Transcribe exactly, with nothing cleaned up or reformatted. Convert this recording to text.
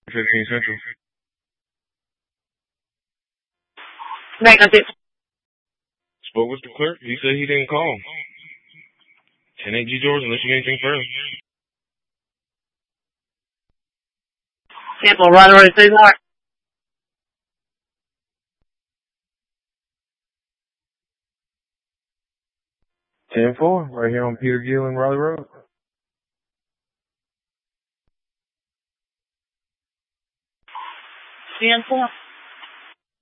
fifteen Central. Negative. Spoke with the clerk. He said he didn't call. ten eight G George, unless you need anything further. Temple, run over to Seymour. ten four, right here on Peter Gill and Raleigh Road. ten four.